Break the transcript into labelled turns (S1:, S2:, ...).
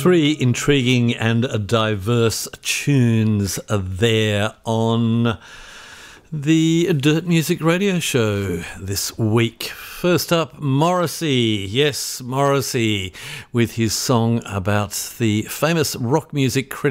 S1: Three intriguing and diverse tunes there on the Dirt Music Radio Show this week. First up, Morrissey. Yes, Morrissey, with his song about the famous rock music critic